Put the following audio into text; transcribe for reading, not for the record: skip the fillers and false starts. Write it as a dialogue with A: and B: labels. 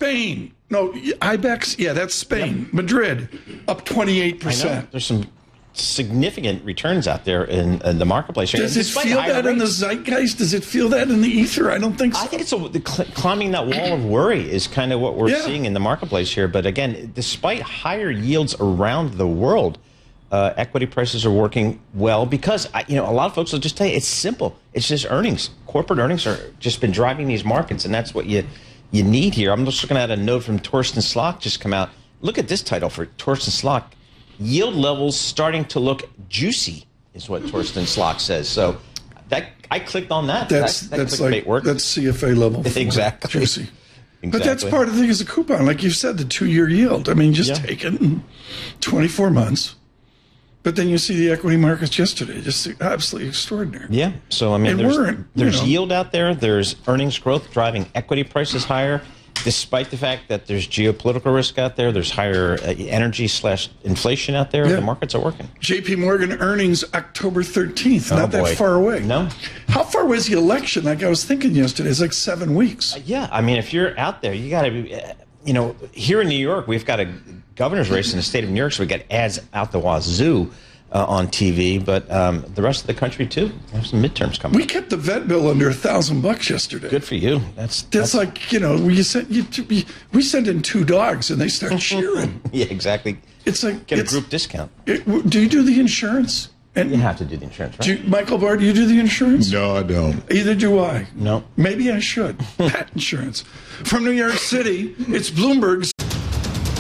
A: Spain. No, IBEX. Yeah, that's Spain. Yep. Madrid, up 28%.
B: I know. There's some significant returns out there in the marketplace.
A: Does it feel that in the zeitgeist? Does it feel that in the ether? I don't think so.
B: I think it's climbing that wall of worry is kind of what we're seeing in the marketplace here. But again, despite higher yields around the world, equity prices are working well because a lot of folks will just tell you it's simple. It's just earnings. Corporate earnings are just been driving these markets, and that's what you need here. I'm just looking at a note from Torsten Slok just come out. Look at this title for Torsten Slok. Yield levels starting to look juicy is what Torsten Slok says. So that I clicked on that.
A: That's like work. That's CFA level.
B: Exactly.
A: Juicy. Exactly. But that's part of the thing is a coupon. Like you said, the 2-year yield. I mean, just take it in 24 months. But then you see the equity markets yesterday, just absolutely extraordinary.
B: Yeah. So, I mean, there's yield out there. There's earnings growth driving equity prices higher. Despite the fact that there's geopolitical risk out there, there's higher energy/inflation out there, the markets are working.
A: JP Morgan earnings October 13th, not that far away.
B: No.
A: How far away is the election? Like I was thinking yesterday, it's like 7 weeks.
B: Yeah, I mean, if you're out there, you got to be, here in New York, we've got a governor's race in the state of New York, so we got ads out the wazoo on TV, but the rest of the country too. There's some midterms coming.
A: We kept the vet bill under $1,000 yesterday.
B: Good for you. That's
A: like we send in 2 dogs and they start cheering.
B: Yeah, exactly.
A: It's like
B: get a group discount.
A: Do you do the insurance?
B: And you have to do the insurance, right?
A: Michael Barr, do you do the insurance?
C: No, I don't.
A: Either do I.
B: No.
A: Maybe I should. Pet insurance. From New York City, it's Bloomberg's